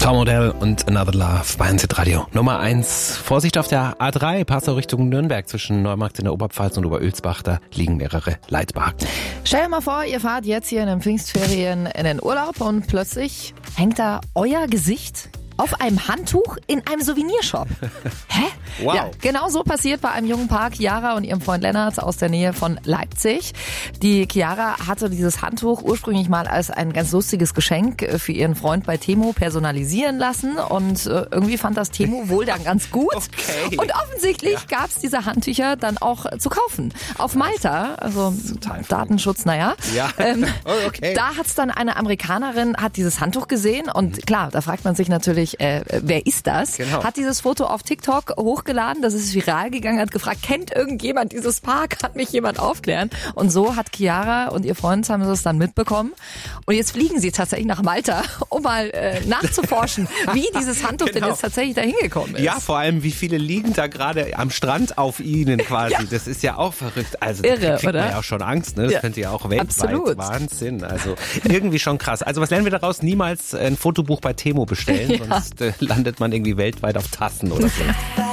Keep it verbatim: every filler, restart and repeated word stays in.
Tom Odell und Another Love bei Hit Radio. Nummer eins. Vorsicht auf der A drei, Passau Richtung Nürnberg zwischen Neumarkt in der Oberpfalz und Oberölsbach. Da liegen mehrere Leitwagen. Stell dir mal vor, ihr fahrt jetzt hier in den Pfingstferien in den Urlaub und plötzlich hängt da euer Gesicht auf einem Handtuch in einem Souvenirshop. Hä? Wow. Ja, genau so passiert bei einem jungen Paar, Chiara und ihrem Freund Lennart aus der Nähe von Leipzig. Die Chiara hatte dieses Handtuch ursprünglich mal als ein ganz lustiges Geschenk für ihren Freund bei Temu personalisieren lassen und irgendwie fand das Temu wohl dann ganz gut. Okay. Und offensichtlich ja. gab es diese Handtücher dann auch zu kaufen. Auf Malta, also Datenschutz, naja. Ja. Ähm, oh, okay. Da hat es dann eine Amerikanerin, hat dieses Handtuch gesehen und klar, da fragt man sich natürlich, Äh, wer ist das? Genau. Hat dieses Foto auf TikTok hochgeladen, das ist viral gegangen, hat gefragt, kennt irgendjemand dieses Paar, kann mich jemand aufklären? Und so hat Chiara und ihr Freund haben es dann mitbekommen. Und jetzt fliegen sie tatsächlich nach Malta, um mal äh, nachzuforschen, wie dieses Handtuch genau. denn jetzt tatsächlich da hingekommen ist. Ja, vor allem, wie viele liegen da gerade am Strand auf ihnen quasi. Ja. Das ist ja auch verrückt. Also Irre, da kriegt oder? man ja auch schon Angst. Ne? Das ja. könnte ja auch weltweit. Absolut. Wahnsinn. Also irgendwie schon krass. Also was lernen wir daraus? Niemals ein Fotobuch bei Temu bestellen, ja. sonst landet man irgendwie weltweit auf Tassen oder so.